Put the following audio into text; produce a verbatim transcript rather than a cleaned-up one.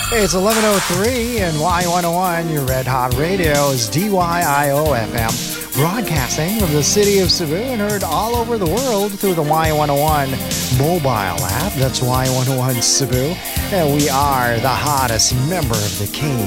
It's eleven oh three and Y one oh one, your Red Hot Radio is D Y I O F M, broadcasting from the city of Cebu and heard all over the world through the Y one oh one mobile app. That's Y one oh one Cebu. And we are the hottest member of the K